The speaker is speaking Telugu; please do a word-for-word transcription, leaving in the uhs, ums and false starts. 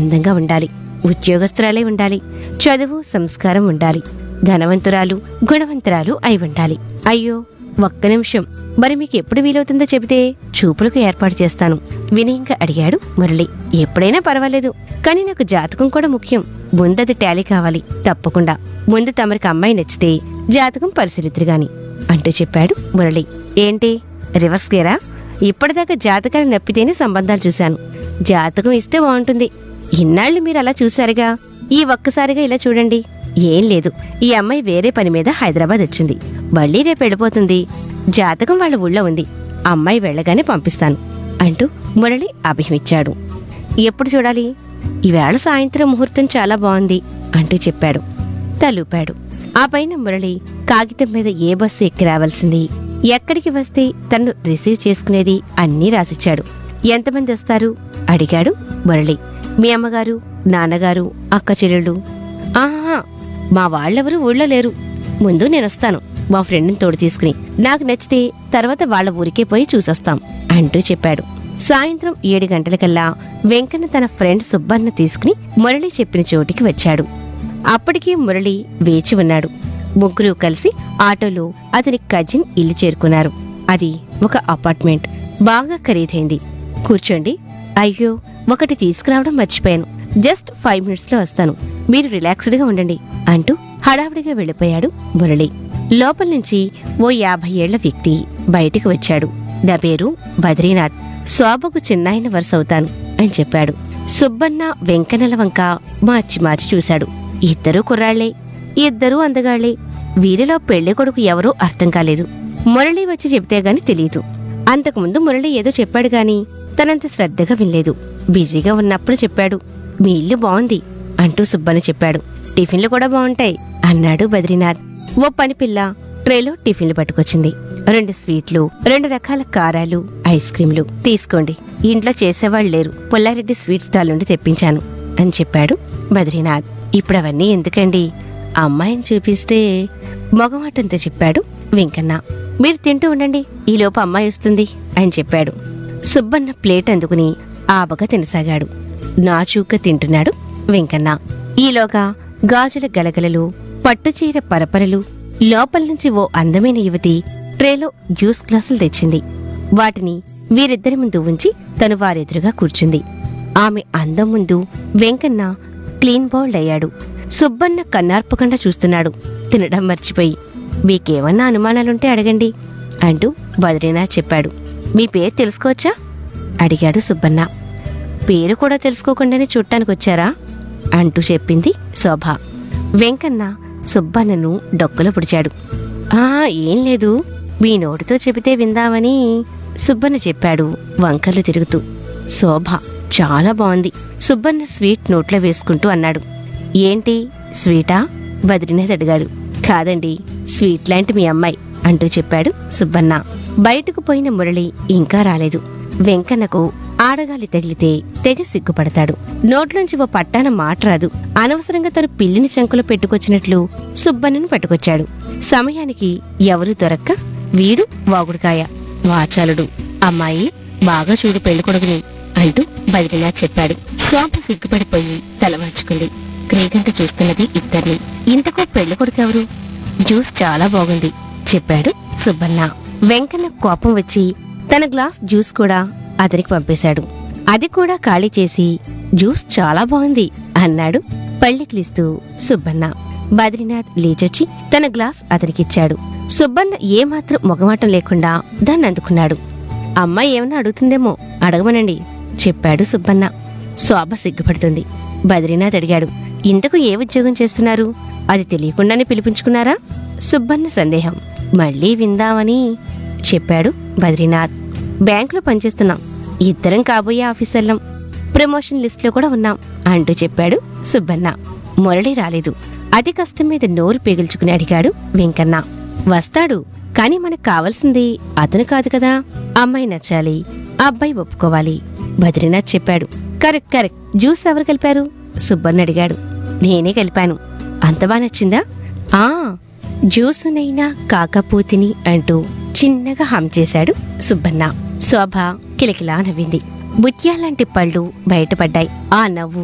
అందంగా ఉండాలి, ఉద్యోగస్తురాలై ఉండాలి, చదువు సంస్కారం ఉండాలి, ధనవంతురాలు గుణవంతురాలు అయి ఉండాలి. అయ్యో ఒక్క నిమిషం, మరి మీకు ఎప్పుడు వీలవుతుందో చెబితే చూపులకు ఏర్పాటు చేస్తాను వినయంగా అడిగాడు మురళి. ఎప్పుడైనా పర్వాలేదు, కానీ నాకు జాతకం కూడా ముఖ్యం. ముందది టాలీ కావాలి తప్పకుండా. ముందు తమరికి అమ్మాయి నచ్చితే జాతకం పరిశీలిద్దురుగాని అంటూ చెప్పాడు మురళి. ఏంటి రివర్స్ గేరా? ఇప్పటిదాకా జాతకాలు నప్పితేనే సంబంధాలు చూశాను, జాతకం ఇస్తే బాగుంటుంది. ఇన్నాళ్లు మీరు అలా చూశారుగా, ఈ ఒక్కసారిగా ఇలా చూడండి. ఏం లేదు, ఈ అమ్మాయి వేరే పని మీద హైదరాబాద్ వచ్చింది, మళ్ళీ రేపు వెళ్ళిపోతుంది. జాతకం వాళ్ళ ఊళ్ళో ఉంది, అమ్మాయి వెళ్ళగానే పంపిస్తాను అంటూ మురళి అభిమిచ్చాడు. ఎప్పుడు చూడాలి? ఈవేళ సాయంత్రం ముహూర్తం చాలా బాగుంది అంటూ చెప్పాడు. తలూపాడు. ఆ పైన మురళి కాగితం మీద ఏ బస్సు ఎక్కి రావాల్సింది, ఎక్కడికి వస్తే తన్ను రిసీవ్ చేసుకునేది అన్నీ రాసిచ్చాడు. ఎంతమంది వస్తారు అడిగాడు మురళి. మీ అమ్మగారు, నాన్నగారు, అక్క చెల్లెళ్ళు? ఆహా, మా వాళ్ళెవరూ ఊళ్ళో లేరు. ముందు నేనొస్తాను మా ఫ్రెండ్ని తోడు తీసుకుని, నాకు నచ్చితే తర్వాత వాళ్ల ఊరికే పోయి చూసొస్తాం అంటూ చెప్పాడు. సాయంత్రం ఏడు గంటలకల్లా వెంకన్న తన ఫ్రెండ్ సుబ్బన్న తీసుకుని మురళి చెప్పిన చోటికి వచ్చాడు. అప్పటికే మురళి వేచి ఉన్నాడు. ముగ్గురు కలిసి ఆటోలో అతని కజిన్ ఇల్లు చేరుకున్నారు. అది ఒక అపార్ట్మెంట్, బాగా ఖరీదైంది. కూర్చోండి. అయ్యో ఒకటి తీసుకురావడం మర్చిపోయాను, జస్ట్ ఫైవ్ మినిట్స్ లో వస్తాను, మీరు రిలాక్స్డ్ గా ఉండండి అంటూ హడావిడిగా వెళ్ళిపోయాడు మురళి. లోపల నుంచి ఓ యాభై ఏళ్ల వ్యక్తి బయటికి వచ్చాడు. నా పేరు బద్రీనాథ్, శోభకు చిన్నాయన వరుస అవుతాను అని చెప్పాడు. సుబ్బన్న వెంకన్నల వంక మార్చి మార్చి చూశాడు. ఇద్దరూ కుర్రాళ్లే, ఇద్దరూ అందగాళ్లే. వీరిలో పెళ్లి కొడుకు ఎవరో అర్థం కాలేదు. మురళి వచ్చి చెబితే గాని తెలీదు. అంతకుముందు మురళి ఏదో చెప్పాడు గాని తనంత శ్రద్ధగా వినలేదు. బిజీగా ఉన్నప్పుడు చెప్పాడు. మీ ఇల్లు బాగుంది అంటూ సుబ్బన్న చెప్పాడు. టిఫిన్లు కూడా బాగుంటాయి అన్నాడు బద్రీనాథ్. ఓ పనిపిల్ల ట్రేలో టిఫిన్లు పట్టుకొచ్చింది. రెండు స్వీట్లు, రెండు రకాల కారాలు, ఐస్ క్రీంలు. తీసుకోండి, ఇంట్లో చేసేవాళ్ళు లేరు, పుల్లారెడ్డి స్వీట్ స్టాల్ నుండి తెప్పించాను అని చెప్పాడు బద్రీనాథ్. ఇప్పుడు అవన్నీ ఎందుకండి, అమ్మాయిని చూపిస్తే మొగమాటంతో చెప్పాడు వెంకన్న. మీరు తింటూ ఉండండి, ఈలోపు అమ్మాయి వస్తుంది అని చెప్పాడు. సుబ్బన్న ప్లేట్ అందుకుని ఆబగా తినసాగాడు. నాచూక తింటున్నాడు వెంకన్న. ఈలోగా గాజుల గలగలలు, పట్టుచీర పరపరలు, లోపల నుంచి ఓ అందమైన యువతి ట్రేలో జ్యూస్ గ్లాసులు తెచ్చింది. వాటిని వీరిద్దరి ముందు ఉంచి తను వారెదురుగా కూర్చుంది. ఆమె అందం ముందు వెంకన్న క్లీన్ బౌల్డ్ అయ్యాడు. సుబ్బన్న కన్నార్పకుండా చూస్తున్నాడు, తినడం మర్చిపోయి. మీకేమన్నా అనుమానాలుంటే అడగండి అంటూ బద్రీనాథ్ చెప్పాడు. మీ పేరు తెలుసుకోవచ్చా అడిగాడు సుబ్బన్న. పేరు కూడా తెలుసుకోకుండానే చూడటానికొచ్చారా అంటూ చెప్పింది శోభ. వెంకన్న సుబ్బన్నను డొక్కలో పుడిచాడు. ఆ ఏం లేదు, మీ నోటితో చెబితే విందామని సుబ్బన్న చెప్పాడు వంకర్లు తిరుగుతూ. శోభ చాలా బాగుంది సుబ్బన్న స్వీట్ నోట్లో వేసుకుంటూ అన్నాడు. ఏంటి స్వీటా బద్రీనాథ్ అడిగాడు. కాదండి, స్వీట్ లాంటి మీ అమ్మాయి అంటూ చెప్పాడు సుబ్బన్న. బయటకు పోయిన మురళి ఇంకా రాలేదు. వెంకన్నకు ఆడగాలి తగిలితే తెగ సిగ్గుపడతాడు. నోట్లోంచి ఓ పట్టాన మాట రాదు. అనవసరంగా తను పిల్లిని శంకులో పెట్టుకొచ్చినట్లు సుబ్బన్నను పట్టుకొచ్చాడు. సమయానికి ఎవరూ దొరక్క వీడు వాగుడుకాయ వాచాలుడు. అమ్మాయి బాగా చూడు పెళ్లికొడుకుని అంటూ బద్రీనాథ్ చెప్పాడు. శోభ సిగ్గుపడిపోయి తలవంచుకుంది. క్రీగంట చూస్తున్నది ఇద్దరిని. ఇంతకో పెళ్లికొడుకెవరు? జ్యూస్ చాలా బాగుంది చెప్పాడు సుబ్బన్న. వెంకన్న కోపం వచ్చి తన గ్లాస్ జ్యూస్ కూడా అతనికి పంపేశాడు. అది కూడా ఖాళీ చేసి జ్యూస్ చాలా బాగుంది అన్నాడు పళ్ళికిలిస్తూ సుబ్బన్న. బద్రీనాథ్ లేచొచ్చి తన గ్లాస్ అతనికిచ్చాడు. సుబ్బన్న ఏమాత్రం మొగమాటం లేకుండా దాన్ని అందుకున్నాడు. అమ్మాయి ఏమన్నా అడుగుతుందేమో, అడగమనండి చెప్పాడు సుబ్బన్న. శోభ సిగ్గుపడుతుంది. బద్రీనాథ్ అడిగాడు. ఇంతకు ఏ ఉద్యోగం చేస్తున్నారు? అది తెలియకుండానే పిలిపించుకున్నారా? సుబ్బన్న సందేహం. మళ్ళీ విందామని చెప్పాడు బద్రీనాథ్. బ్యాంకులో పనిచేస్తున్నాం, ఇద్దరం కాబోయే ఆఫీసర్లం, ప్రమోషన్ లిస్టులో కూడా ఉన్నాం అంటూ చెప్పాడు సుబ్బన్న. మురళి రాలేదు. అతి కష్టం మీద నోరు పేగిల్చుకుని అడిగాడు వెంకన్న. వస్తాడు, కాని మనకు కావలసింది అతను కాదు కదా, అమ్మాయి నచ్చాలి, అబ్బాయి ఒప్పుకోవాలి బద్రీనాథ్ చెప్పాడు. కరెక్ట్ కరెక్ట్ జ్యూస్ ఎవరు కలిపారు? సుబ్బన్న అడిగాడు. నేనే కలిపాను. అంత బా నచ్చిందా? ఆ జ్యూసునైనా కాకపోతిని అంటూ చిన్నగా హం చేశాడు సుబ్బన్న. శోభ కిలకిలా నవ్వింది. ముత్యాలాంటి పళ్ళు బయటపడ్డాయి. ఆ నవ్వు